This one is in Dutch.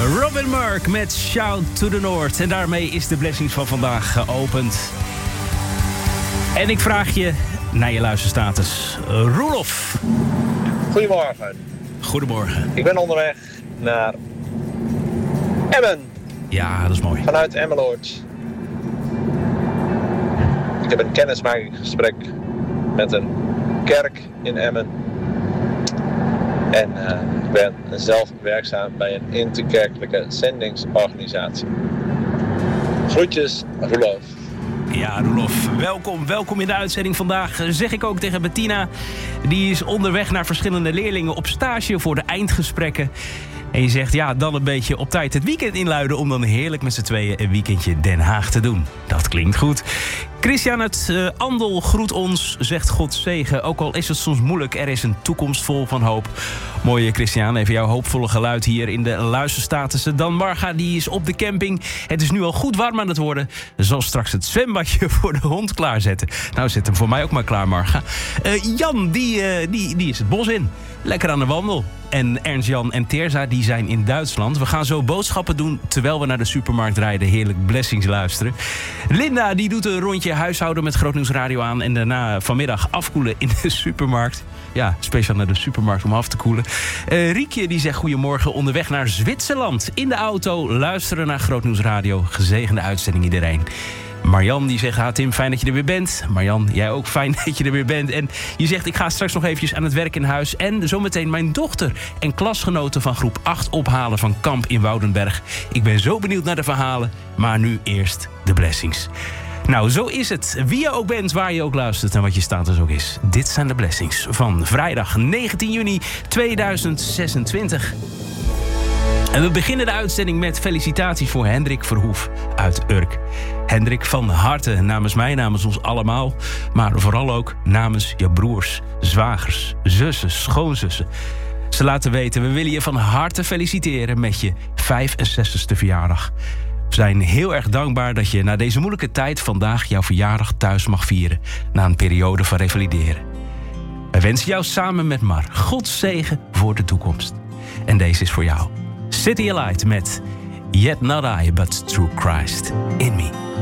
Robin Mark met Shout to the North. En daarmee is de Blessings van vandaag geopend. En ik vraag je naar je luisterstatus. Roelof. Goedemorgen. Goedemorgen. Ik ben onderweg naar Emmen. Ja, dat is mooi. Vanuit Emmeloord. Ik heb een kennismakingsgesprek met een kerk in Emmen. En ik ben zelf werkzaam bij een interkerkelijke zendingsorganisatie. Groetjes, Roelof. Ja, Roelof, welkom in de uitzending vandaag. Zeg ik ook tegen Bettina. Die is onderweg naar verschillende leerlingen op stage voor de eindgesprekken. En je zegt, ja, dan een beetje op tijd het weekend inluiden om dan heerlijk met z'n tweeën een weekendje Den Haag te doen. Dat klinkt goed. Christian uit Andel groet ons, zegt God zegen. Ook al is het soms moeilijk, er is een toekomst vol van hoop. Mooie Christian, even jouw hoopvolle geluid hier in de luisterstatussen. Dan Marga, die is op de camping. Het is nu al goed warm aan het worden. Zal straks het zwembadje voor de hond klaarzetten. Nou, zet hem voor mij ook maar klaar, Marga. Jan, die is het bos in. Lekker aan de wandel. En Ernst-Jan en Terza, die zijn in Duitsland. We gaan zo boodschappen doen terwijl we naar de supermarkt rijden. Heerlijk Blessings luisteren. Linda, die doet een rondje huishouden met Groot Nieuws Radio aan. En daarna vanmiddag afkoelen in de supermarkt. Ja, speciaal naar de supermarkt om af te koelen. Riekje, die zegt goedemorgen onderweg naar Zwitserland. In de auto luisteren naar Groot Nieuws Radio. Gezegende uitzending iedereen. Marjan die zegt, Tim, fijn dat je er weer bent. Marjan, jij ook fijn dat je er weer bent. En je zegt, ik ga straks nog eventjes aan het werk in huis. En zometeen mijn dochter en klasgenoten van groep 8 ophalen van kamp in Woudenberg. Ik ben zo benieuwd naar de verhalen. Maar nu eerst de Blessings. Nou, zo is het. Wie je ook bent, waar je ook luistert en wat je status ook is. Dit zijn de Blessings van vrijdag 19 juni 2026. En we beginnen de uitzending met felicitaties voor Hendrik Verhoef uit Urk. Hendrik, van harte namens mij, namens ons allemaal. Maar vooral ook namens je broers, zwagers, zussen, schoonzussen. Ze laten weten, we willen je van harte feliciteren met je 65ste verjaardag. We zijn heel erg dankbaar dat je na deze moeilijke tijd vandaag jouw verjaardag thuis mag vieren. Na een periode van revalideren. Wij wensen jou samen met Mar Gods zegen voor de toekomst. En deze is voor jou. City Light met Yet Not I, But Through Christ in Me.